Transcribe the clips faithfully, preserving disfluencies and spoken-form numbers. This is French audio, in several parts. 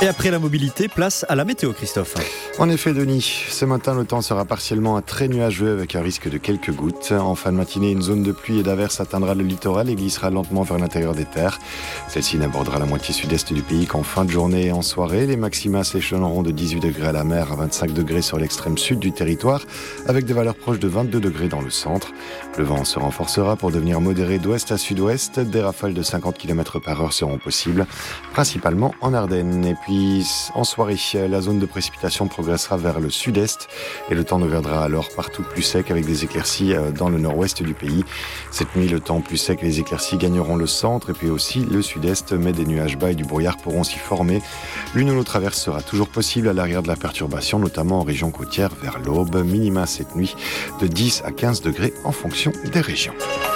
Et après la mobilité, place à la météo, Christophe. En effet, Denis, ce matin, le temps sera partiellement très nuageux avec un risque de quelques gouttes. En fin de matinée, une zone de pluie et d'averse atteindra le littoral et glissera lentement vers l'intérieur des terres. Celle-ci n'abordera la moitié sud-est du pays qu'en fin de journée et en soirée. Les maxima s'échelonneront de dix-huit degrés à la mer à vingt-cinq degrés sur l'extrême sud du territoire, avec des valeurs proches de vingt-deux degrés dans le centre. Le vent se renforcera pour devenir modéré d'ouest à sud-ouest. Des rafales de cinquante kilomètres par heure seront possibles, principalement en Ardennes. Et puis, en soirée, la zone de précipitation progressera vers le sud-est et le temps deviendra alors partout plus sec avec des éclaircies dans le nord-ouest du pays. Cette nuit, le temps plus sec et les éclaircies gagneront le centre et puis aussi le sud-est, mais des nuages bas et du brouillard pourront s'y former. L'une ou l'autre averse sera toujours possible à l'arrière de la perturbation, notamment en région côtière vers l'aube. Minima cette nuit de dix à quinze degrés en fonction des régions.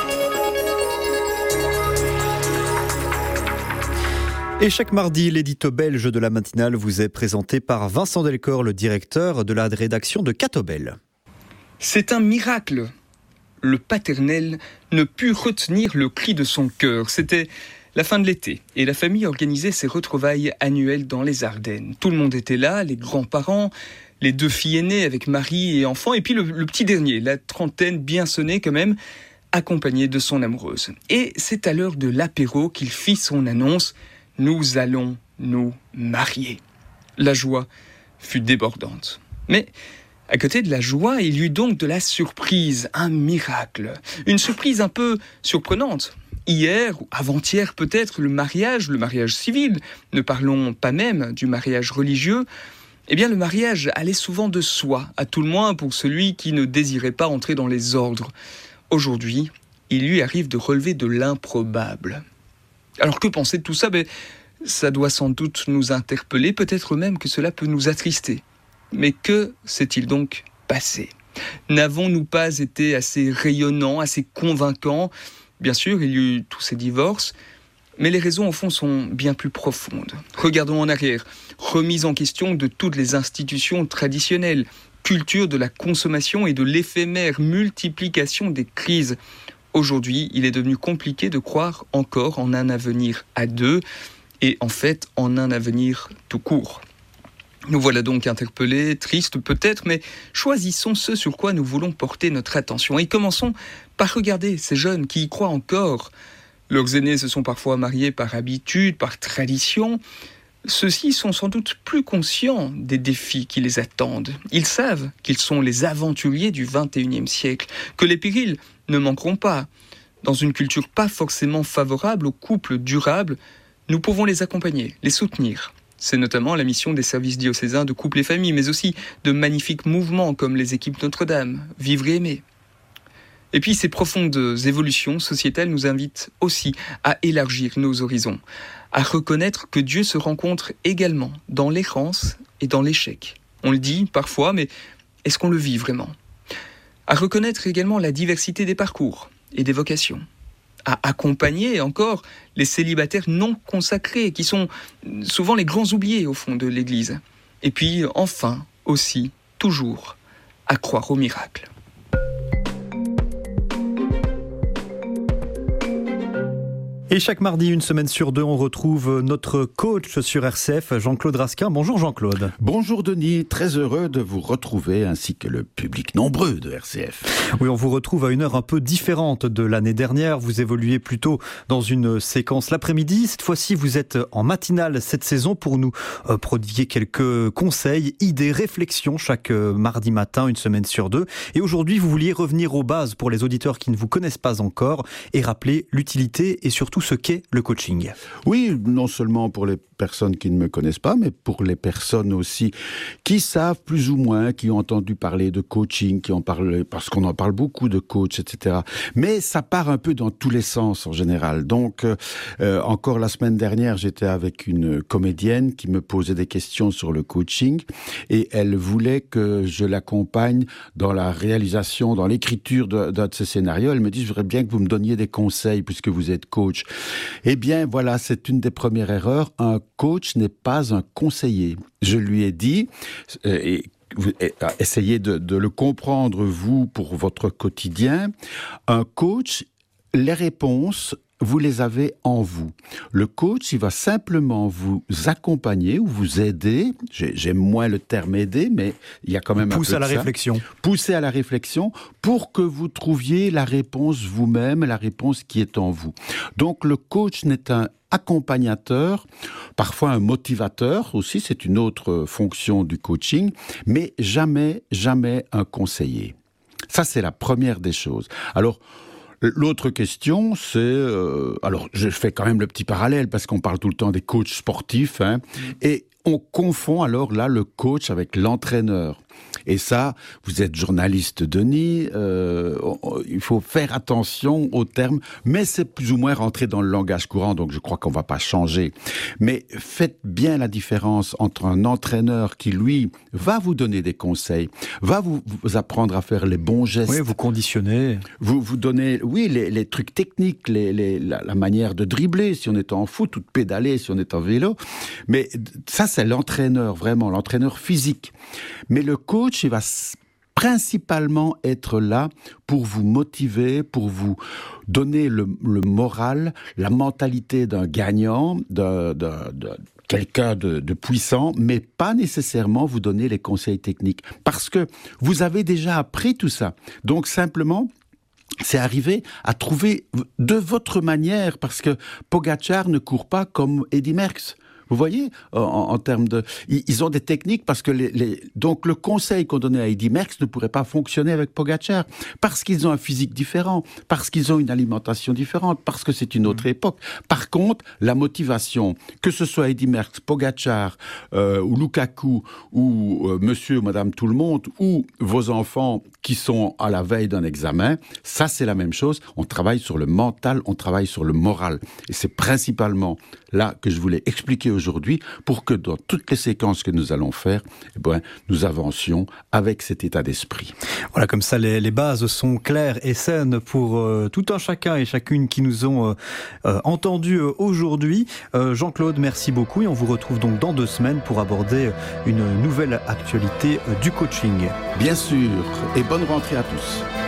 Et chaque mardi, l'édito belge de la matinale vous est présenté par Vincent Delcor, le directeur de la rédaction de Catobel. C'est un miracle. Le paternel ne put retenir le cri de son cœur. C'était la fin de l'été et la famille organisait ses retrouvailles annuelles dans les Ardennes. Tout le monde était là, les grands-parents, les deux filles aînées avec mari et enfants, et puis le, le petit dernier, la trentaine bien sonnée quand même, accompagné de son amoureuse. Et c'est à l'heure de l'apéro qu'il fit son annonce. Nous allons nous marier. La joie fut débordante. Mais à côté de la joie, il y eut donc de la surprise, un miracle. Une surprise un peu surprenante. Hier, ou avant-hier peut-être, le mariage, le mariage civil, ne parlons pas même du mariage religieux, eh bien le mariage allait souvent de soi, à tout le moins pour celui qui ne désirait pas entrer dans les ordres. Aujourd'hui, il lui arrive de relever de l'improbable. Alors que penser de tout ça ? Ben, ça doit sans doute nous interpeller, peut-être même que cela peut nous attrister. Mais que s'est-il donc passé ? N'avons-nous pas été assez rayonnants, assez convaincants ? Bien sûr, il y a eu tous ces divorces, mais les raisons au fond sont bien plus profondes. Regardons en arrière, remise en question de toutes les institutions traditionnelles, culture de la consommation et de l'éphémère multiplication des crises. Aujourd'hui, il est devenu compliqué de croire encore en un avenir à deux et en fait en un avenir tout court. Nous voilà donc interpellés, tristes peut-être, mais choisissons ce sur quoi nous voulons porter notre attention. Et commençons par regarder ces jeunes qui y croient encore. Leurs aînés se sont parfois mariés par habitude, par tradition. Ceux-ci sont sans doute plus conscients des défis qui les attendent. Ils savent qu'ils sont les aventuriers du vingt et unième siècle, que les périls ne manqueront pas. Dans une culture pas forcément favorable aux couples durables, nous pouvons les accompagner, les soutenir. C'est notamment la mission des services diocésains de couple et famille, mais aussi de magnifiques mouvements comme les équipes Notre-Dame, Vivre et aimer. Et puis ces profondes évolutions sociétales nous invitent aussi à élargir nos horizons, à reconnaître que Dieu se rencontre également dans l'errance et dans l'échec. On le dit parfois, mais est-ce qu'on le vit vraiment ? À reconnaître également la diversité des parcours et des vocations, à accompagner encore les célibataires non consacrés, qui sont souvent les grands oubliés au fond de l'Église. Et puis enfin, aussi, toujours, à croire au miracle. Et chaque mardi, une semaine sur deux, on retrouve notre coach sur R C F, Jean-Claude Raskin. Bonjour Jean-Claude. Bonjour Denis, très heureux de vous retrouver ainsi que le public nombreux de R C F. Oui, on vous retrouve à une heure un peu différente de l'année dernière. Vous évoluez plutôt dans une séquence l'après-midi. Cette fois-ci, vous êtes en matinale cette saison pour nous euh, prodiguer quelques conseils, idées, réflexions chaque euh, mardi matin, une semaine sur deux. Et aujourd'hui, vous vouliez revenir aux bases pour les auditeurs qui ne vous connaissent pas encore et rappeler l'utilité et surtout ce qu'est le coaching. Oui, non seulement pour les personnes qui ne me connaissent pas, mais pour les personnes aussi qui savent plus ou moins, qui ont entendu parler de coaching, qui en parlent, parce qu'on en parle beaucoup de coach, et cetera. Mais ça part un peu dans tous les sens en général. Donc, euh, encore la semaine dernière, j'étais avec une comédienne qui me posait des questions sur le coaching et elle voulait que je l'accompagne dans la réalisation, dans l'écriture de, d'un de ses scénarios. Elle me dit, je voudrais bien que vous me donniez des conseils puisque vous êtes coach. Eh bien, voilà, c'est une des premières erreurs. Un coach n'est pas un conseiller. Je lui ai dit, euh, et vous, essayez de, de le comprendre, vous, pour votre quotidien. Un coach, les réponses vous les avez en vous. Le coach, il va simplement vous accompagner ou vous aider. J'aime moins le terme aider, mais il y a quand même Pousse un peu à la de ça. réflexion. Pousser à la réflexion pour que vous trouviez la réponse vous-même, la réponse qui est en vous. Donc le coach n'est un accompagnateur, parfois un motivateur aussi, c'est une autre fonction du coaching, mais jamais, jamais un conseiller. Ça, c'est la première des choses. Alors, l'autre question, c'est... Euh, alors, je fais quand même le petit parallèle, parce qu'on parle tout le temps des coachs sportifs, hein, mmh. et on confond alors là le coach avec l'entraîneur. Et ça, vous êtes journaliste, Denis, euh, il faut faire attention aux termes, mais c'est plus ou moins rentré dans le langage courant, donc je crois qu'on ne va pas changer. Mais faites bien la différence entre un entraîneur qui, lui, va vous donner des conseils, va vous, vous apprendre à faire les bons gestes. Oui, vous conditionner. Vous vous donnez, oui, les, les trucs techniques, les, les, la, la manière de dribbler, si on est en foot, ou de pédaler, si on est en vélo. Mais ça, c'est l'entraîneur, vraiment, l'entraîneur physique. Mais le coach, il va principalement être là pour vous motiver, pour vous donner le, le moral, la mentalité d'un gagnant, de, de, de quelqu'un de, de puissant, mais pas nécessairement vous donner les conseils techniques. Parce que vous avez déjà appris tout ça. Donc simplement... c'est arriver à trouver de votre manière, parce que Pogačar ne court pas comme Eddy Merckx. Vous voyez, en, en termes de... Ils ont des techniques parce que... Les, les, donc le conseil qu'on donnait à Eddy Merckx ne pourrait pas fonctionner avec Pogačar, parce qu'ils ont un physique différent, parce qu'ils ont une alimentation différente, parce que c'est une autre mmh. époque. Par contre, la motivation, que ce soit Eddy Merckx, Pogačar, euh, ou Lukaku, ou euh, monsieur ou madame tout le monde, ou vos enfants qui sont à la veille d'un examen, ça c'est la même chose. On travaille sur le mental, on travaille sur le moral. Et c'est principalement là que je voulais expliquer aujourd'hui, pour que dans toutes les séquences que nous allons faire, eh ben, nous avancions avec cet état d'esprit. Voilà, comme ça les, les bases sont claires et saines pour euh, tout un chacun et chacune qui nous ont euh, euh, entendus euh, aujourd'hui. Euh, Jean-Claude, merci beaucoup et on vous retrouve donc dans deux semaines pour aborder une nouvelle actualité euh, du coaching. Bien sûr, et bonne rentrée à tous.